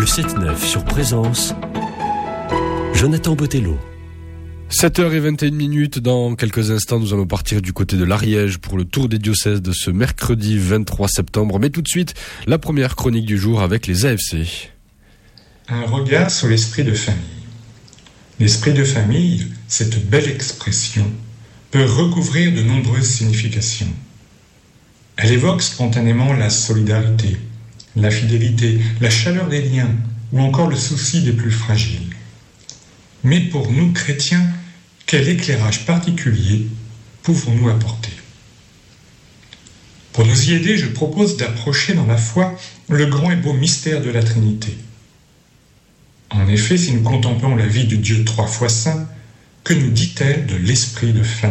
7-9 sur Présence, Jonathan Botello. 7h21, dans quelques instants, nous allons partir du côté de l'Ariège pour le tour des diocèses de ce mercredi 23 septembre. Mais tout de suite, la première chronique du jour avec les AFC. Un regard sur l'esprit de famille. L'esprit de famille, cette belle expression, peut recouvrir de nombreuses significations. Elle évoque spontanément la solidarité, la fidélité, la chaleur des liens ou encore le souci des plus fragiles. Mais pour nous chrétiens, quel éclairage particulier pouvons-nous apporter ? Pour nous y aider, je propose d'approcher dans la foi le grand et beau mystère de la Trinité. En effet, si nous contemplons la vie de Dieu 3 fois saint, que nous dit-elle de l'esprit de famille ?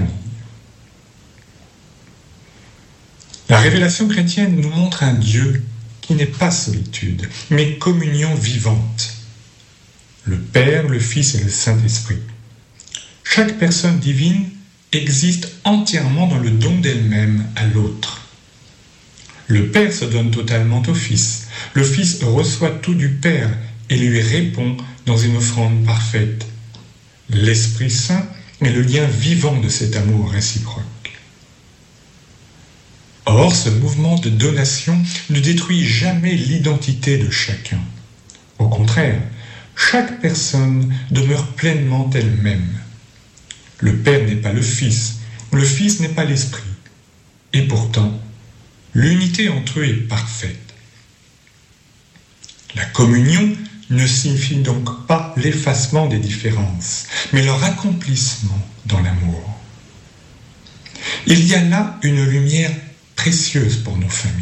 La révélation chrétienne nous montre un Dieu qui n'est pas solitude, mais communion vivante. Le Père, le Fils et le Saint-Esprit. Chaque personne divine existe entièrement dans le don d'elle-même à l'autre. Le Père se donne totalement au Fils. Le Fils reçoit tout du Père et lui répond dans une offrande parfaite. L'Esprit Saint est le lien vivant de cet amour réciproque. Or, ce mouvement de donation ne détruit jamais l'identité de chacun. Au contraire, chaque personne demeure pleinement elle-même. Le Père n'est pas le Fils n'est pas l'Esprit. Et pourtant, l'unité entre eux est parfaite. La communion ne signifie donc pas l'effacement des différences, mais leur accomplissement dans l'amour. Il y a là une lumière précieuse pour nos familles.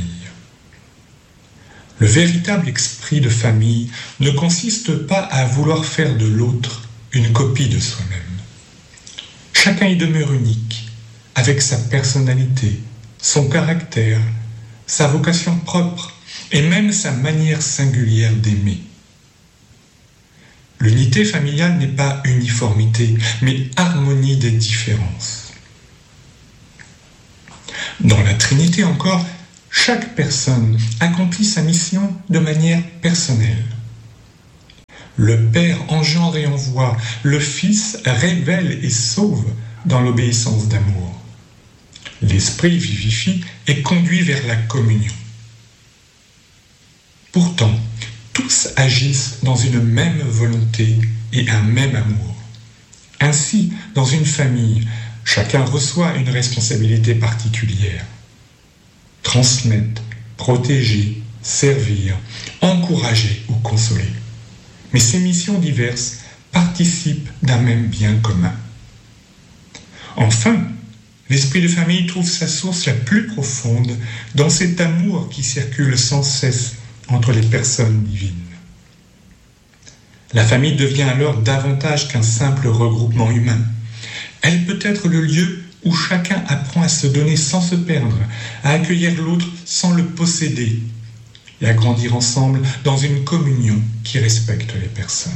Le véritable esprit de famille ne consiste pas à vouloir faire de l'autre une copie de soi-même. Chacun y demeure unique, avec sa personnalité, son caractère, sa vocation propre et même sa manière singulière d'aimer. L'unité familiale n'est pas uniformité, mais harmonie des différences. Dans la Trinité encore, chaque personne accomplit sa mission de manière personnelle. Le Père engendre et envoie, le Fils révèle et sauve dans l'obéissance d'amour. L'Esprit vivifie et conduit vers la communion. Pourtant, tous agissent dans une même volonté et un même amour. Ainsi, dans une famille, chacun reçoit une responsabilité particulière. Transmettre, protéger, servir, encourager ou consoler. Mais ces missions diverses participent d'un même bien commun. Enfin, l'esprit de famille trouve sa source la plus profonde dans cet amour qui circule sans cesse entre les personnes divines. La famille devient alors davantage qu'un simple regroupement humain. Elle peut être le lieu où chacun apprend à se donner sans se perdre, à accueillir l'autre sans le posséder et à grandir ensemble dans une communion qui respecte les personnes.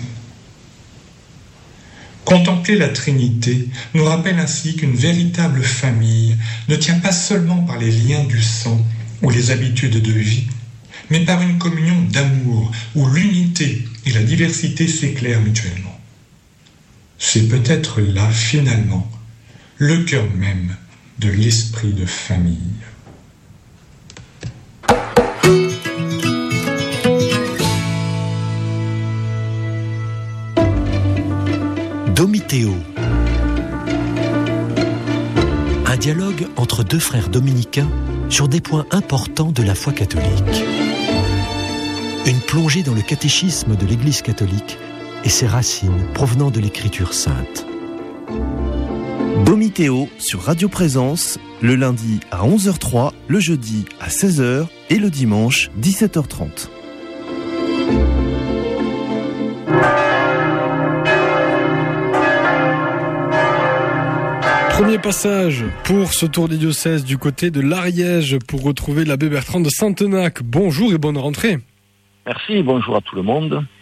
Contempler la Trinité nous rappelle ainsi qu'une véritable famille ne tient pas seulement par les liens du sang ou les habitudes de vie, mais par une communion d'amour où l'unité et la diversité s'éclairent mutuellement. C'est peut-être là, finalement, le cœur même de l'esprit de famille. Domitéo. Un dialogue entre deux frères dominicains sur des points importants de la foi catholique. Une plongée dans le catéchisme de l'Église catholique et ses racines provenant de l'Écriture sainte. Domitéo sur Radio Présence, le lundi à 11h03, le jeudi à 16h et le dimanche 17h30. Premier passage pour ce tour des diocèses du côté de l'Ariège pour retrouver l'abbé Bertrand de Santenac. Bonjour et bonne rentrée. Merci, bonjour à tout le monde.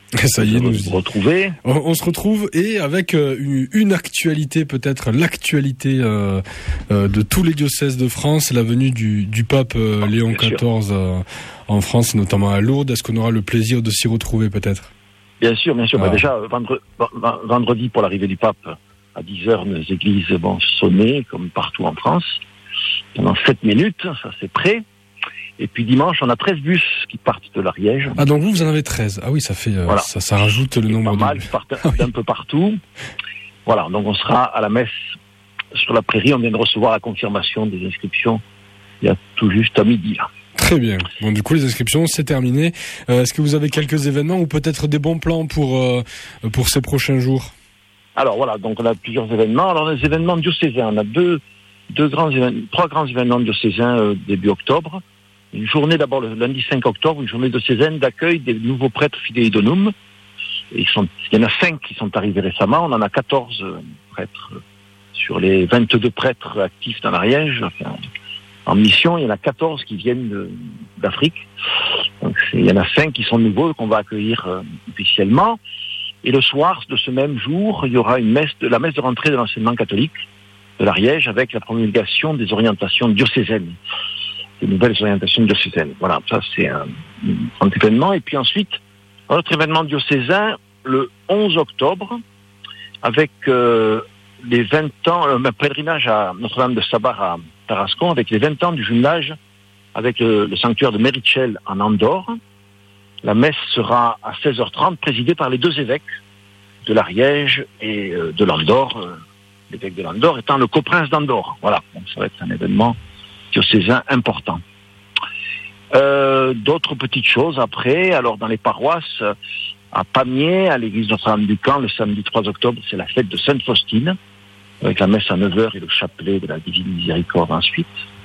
Ça y est, nous retrouver. On se retrouve et avec une actualité, peut-être l'actualité de tous les diocèses de France, la venue du pape Léon XIV en France, notamment à Lourdes. Est-ce qu'on aura le plaisir de s'y retrouver peut-être ? Bien sûr. Déjà, vendredi, pour l'arrivée du pape, à 10h, nos églises vont sonner, comme partout en France, pendant 7 minutes, ça c'est prêt. Et puis dimanche, on a 13 bus qui partent de l'Ariège. Ah, donc vous en avez 13. Ah oui, ça fait, voilà. ça rajoute le nombre de... Pas mal, qui partent d'un peu partout. Voilà, donc on sera à la messe sur la prairie. On vient de recevoir la confirmation des inscriptions il y a tout juste à midi, là. Très bien. Bon, du coup, les inscriptions, c'est terminé. Est-ce que vous avez quelques événements ou peut-être des bons plans pour ces prochains jours ? Alors voilà, donc on a plusieurs événements. Alors les événements diocésains, on a trois grands événements diocésains début octobre. Une journée d'abord le lundi 5 octobre, une journée diocésaine d'accueil des nouveaux prêtres Fidei Donum. Il y en a 5 qui sont arrivés récemment, on en a 14 prêtres sur les 22 prêtres actifs dans l'Ariège. Enfin, en mission, il y en a 14 qui viennent d'Afrique. Donc il y en a 5 qui sont nouveaux qu'on va accueillir officiellement. Et le soir de ce même jour, il y aura la messe de rentrée de l'enseignement catholique de l'Ariège avec la promulgation des orientations diocésaines. Des nouvelles orientations diocésaines. Voilà, ça c'est un grand événement. Et puis ensuite, un autre événement diocésain, le 11 octobre, avec les 20 ans, un pèlerinage à Notre-Dame de Sabar à Tarascon, avec les 20 ans du jumelage avec le sanctuaire de Meritchel en Andorre. La messe sera à 16h30, présidée par les 2 évêques de l'Ariège et de l'Andorre, l'évêque de l'Andorre étant le coprince d'Andorre. Voilà, donc ça va être un événement diocésain important. D'autres petites choses après, alors dans les paroisses, à Pamiers, à l'église Notre-Dame du Camp, le samedi 3 octobre, c'est la fête de Sainte Faustine, avec la messe à 9h et le chapelet de la Divine Miséricorde ensuite.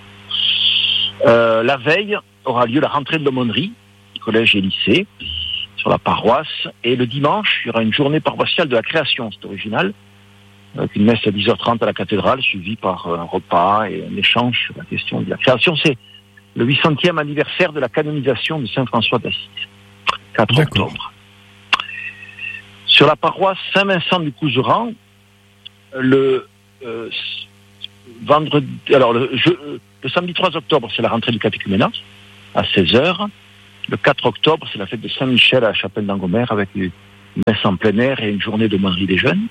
La veille aura lieu la rentrée de l'aumônerie, collège et lycée, sur la paroisse, et le dimanche, il y aura une journée paroissiale de la création, c'est original, avec une messe à 10h30 à la cathédrale, suivie par un repas et un échange sur la question de la création. C'est le 800e anniversaire de la canonisation de Saint François d'Assise, 4 octobre. Sur la paroisse Saint-Vincent du Couserans, le samedi 3 octobre, c'est la rentrée du catéchuménat, à 16h. Le 4 octobre, c'est la fête de Saint-Michel à la chapelle d'Angomère, avec une messe en plein air et une journée d'aumônerie des jeunes.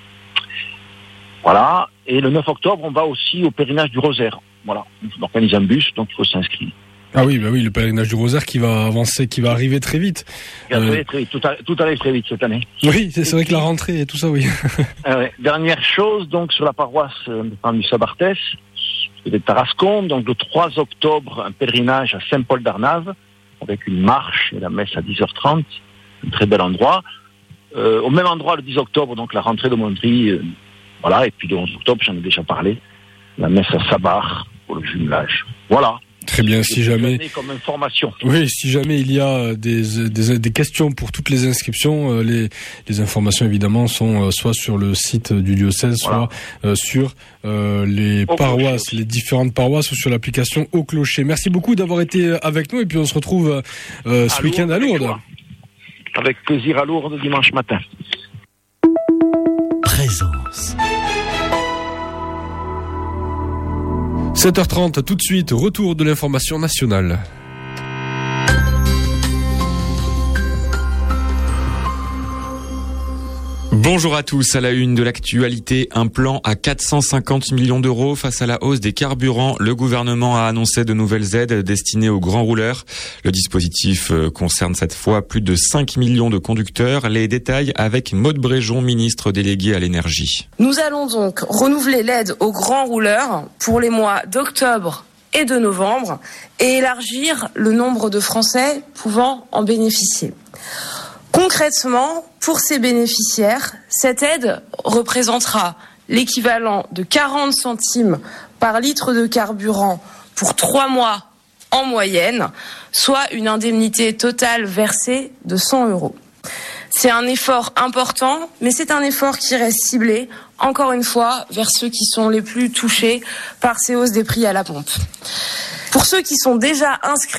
Voilà. Et le 9 octobre, on va aussi au pèlerinage du Rosaire. Voilà. On organise un bus, donc il faut s'inscrire. Ah oui, bah oui, le pèlerinage du Rosaire qui va avancer, qui va arriver très vite. Tout arrive très vite cette année. Oui, c'est vrai que la rentrée et tout ça, oui. Dernière chose, donc, sur la paroisse du Sabartès, de Tarascon, donc le 3 octobre, un pèlerinage à Saint-Paul d'Arnave, avec une marche et la messe à 10h30, un très bel endroit. Au même endroit, le 10 octobre, donc la rentrée de l'aumônerie, voilà, et puis le 11 octobre, j'en ai déjà parlé, la messe à Sabar pour le jumelage. Voilà. Très bien, si jamais. Comme information. Oui, si jamais il y a des questions pour toutes les inscriptions, les informations évidemment sont soit sur le site du diocèse, soit sur les paroisses, les différentes paroisses, ou sur l'application Au Clocher. Merci beaucoup d'avoir été avec nous et puis on se retrouve ce week-end à Lourdes. Avec plaisir à Lourdes dimanche matin. Présence. 7h30, tout de suite, retour de l'information nationale. Bonjour à tous, à la une de l'actualité, un plan à 450 millions d'euros face à la hausse des carburants. Le gouvernement a annoncé de nouvelles aides destinées aux grands rouleurs. Le dispositif concerne cette fois plus de 5 millions de conducteurs. Les détails avec Maude Bréjon, ministre déléguée à l'énergie. Nous allons donc renouveler l'aide aux grands rouleurs pour les mois d'octobre et de novembre et élargir le nombre de Français pouvant en bénéficier. Concrètement, pour ces bénéficiaires, cette aide représentera l'équivalent de 40 centimes par litre de carburant pour 3 mois en moyenne, soit une indemnité totale versée de 100 €. C'est un effort important, mais c'est un effort qui reste ciblé, encore une fois, vers ceux qui sont les plus touchés par ces hausses des prix à la pompe. Pour ceux qui sont déjà inscrits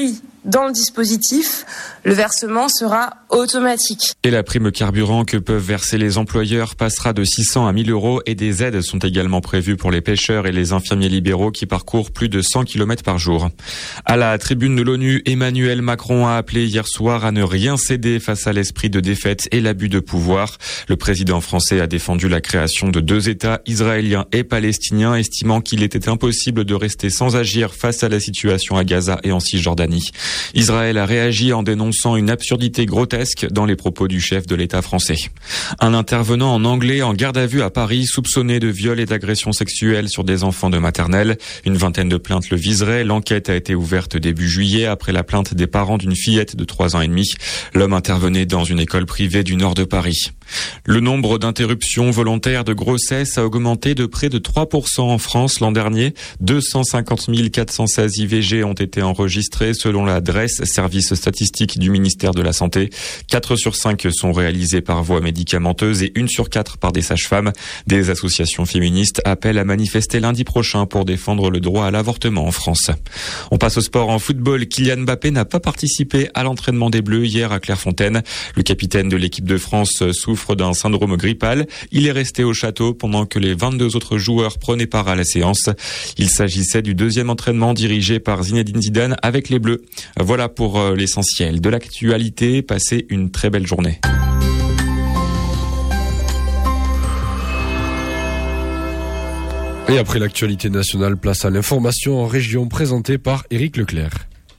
dans le dispositif. Le versement sera automatique. Et la prime carburant que peuvent verser les employeurs passera de 600 à 1000 euros et des aides sont également prévues pour les pêcheurs et les infirmiers libéraux qui parcourent plus de 100 km par jour. À la tribune de l'ONU, Emmanuel Macron a appelé hier soir à ne rien céder face à l'esprit de défaite et l'abus de pouvoir. Le président français a défendu la création de 2 États, israéliens et palestiniens, estimant qu'il était impossible de rester sans agir face à la situation à Gaza et en Cisjordanie. Israël a réagi en dénonçant une absurdité grotesque dans les propos du chef de l'État français. Un intervenant en anglais en garde à vue à Paris, soupçonné de viol et d'agression sexuelle sur des enfants de maternelle. Une vingtaine de plaintes le viseraient. L'enquête a été ouverte début juillet après la plainte des parents d'une fillette de 3 ans et demi. L'homme intervenait dans une école privée du nord de Paris. Le nombre d'interruptions volontaires de grossesse a augmenté de près de 3% en France l'an dernier. 250 416 IVG ont été enregistrés selon la DRES, service statistique du ministère de la Santé. 4 sur 5 sont réalisés par voie médicamenteuse et 1 sur 4 par des sages-femmes. Des associations féministes appellent à manifester lundi prochain pour défendre le droit à l'avortement en France. On passe au sport en football. Kylian Mbappé n'a pas participé à l'entraînement des Bleus hier à Clairefontaine. Le capitaine de l'équipe de France souffre d'un syndrome grippal. Il est resté au château pendant que les 22 autres joueurs prenaient part à la séance. Il s'agissait du 2e entraînement dirigé par Zinedine Zidane avec les Bleus. Voilà pour l'essentiel de l'actualité. Passez une très belle journée. Et après l'actualité nationale, place à l'information en région présentée par Éric Leclerc.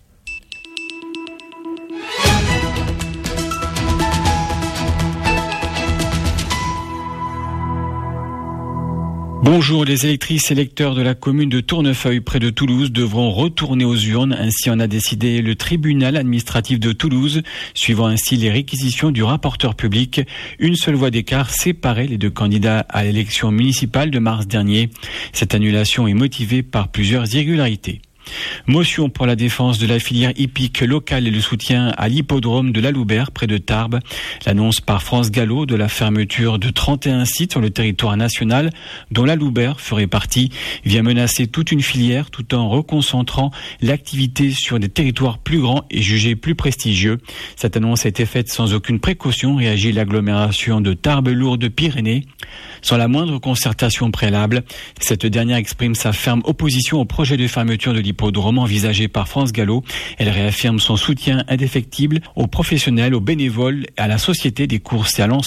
Bonjour, les électrices et électeurs de la commune de Tournefeuille près de Toulouse devront retourner aux urnes. Ainsi en a décidé le tribunal administratif de Toulouse, suivant ainsi les réquisitions du rapporteur public. Une seule voix d'écart séparait les 2 candidats à l'élection municipale de mars dernier. Cette annulation est motivée par plusieurs irrégularités. Motion pour la défense de la filière hippique locale et le soutien à l'hippodrome de la Loubert près de Tarbes. L'annonce par France Gallo de la fermeture de 31 sites sur le territoire national dont la Loubert ferait partie vient menacer toute une filière tout en reconcentrant l'activité sur des territoires plus grands et jugés plus prestigieux. Cette annonce a été faite sans aucune précaution, réagit l'agglomération de Tarbes-Lourdes-Pyrénées. Sans la moindre concertation préalable, cette dernière exprime sa ferme opposition au projet de fermeture de l'hippodrome envisagé par France Gallo. Elle réaffirme son soutien indéfectible aux professionnels, aux bénévoles, à la société des courses et à l'ensemble